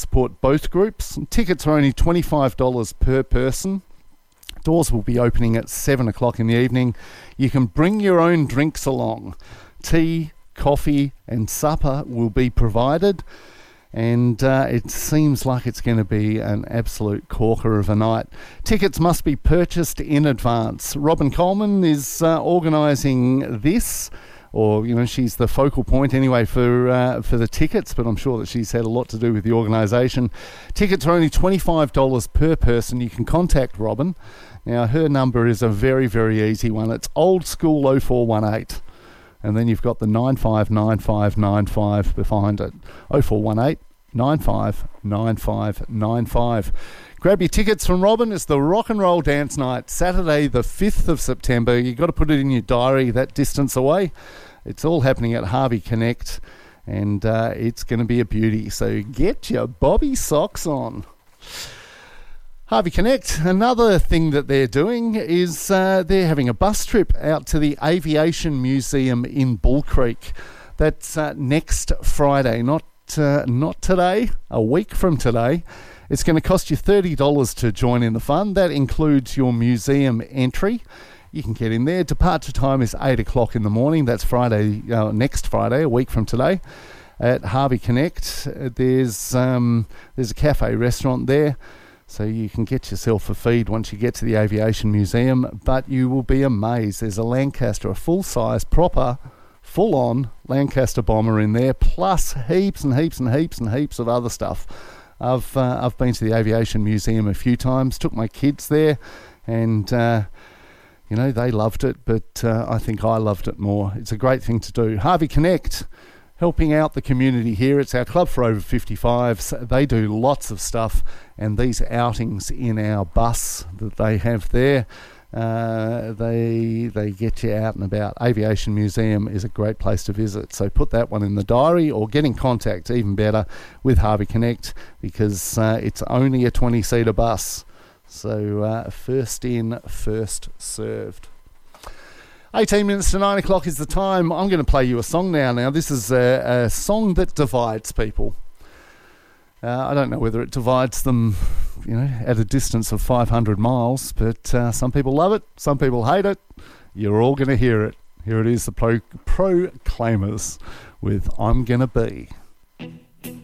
support both groups. Tickets are only $25 per person. Doors will be opening at 7 o'clock in the evening. You can bring your own drinks along. Tea, coffee and supper will be provided. And it seems like it's going to be an absolute corker of a night. Tickets must be purchased in advance. Robin Coleman is organising this, or she's the focal point anyway for the tickets. But I'm sure that she's had a lot to do with the organisation. Tickets are only $25 per person. You can contact Robin. Now her number is a very, very easy one. It's old school 0418. And then you've got the 959595 behind it. 0418 959595. Grab your tickets from Robin. It's the Rock and Roll Dance Night, Saturday the 5th of September. You've got to put it in your diary, that distance away. It's all happening at Harvey Connect, and it's going to be a beauty. So get your bobby socks on. Harvey Connect, another thing that they're doing is they're having a bus trip out to the Aviation Museum in Bull Creek. That's next Friday, not today, a week from today. It's going to cost you $30 to join in the fun. That includes your museum entry. You can get in there. Departure time is 8 o'clock in the morning. That's Friday, next Friday, a week from today. At Harvey Connect, there's a cafe restaurant there. So you can get yourself a feed once you get to the Aviation Museum, but you will be amazed. There's a Lancaster, a full-size, proper, full-on Lancaster bomber in there, plus heaps and heaps and heaps and heaps of other stuff. I've been to the Aviation Museum a few times, took my kids there, and they loved it, but I think I loved it more. It's a great thing to do. Harvey Connect, helping out the community here. It's our club for over 55s. They do lots of stuff, and these outings in our bus that they have there, they get you out and about. Aviation Museum is a great place to visit, so put that one in the diary, or get in contact, even better, with Harvey Connect, because it's only a 20-seater bus. So first in, first served. 18 minutes to 9 o'clock is the time. I'm going to play you a song now. Now, this is a song that divides people. I don't know whether it divides them, at a distance of 500 miles, but some people love it, some people hate it. You're all going to hear it. Here it is, the Proclaimers with I'm Gonna Be.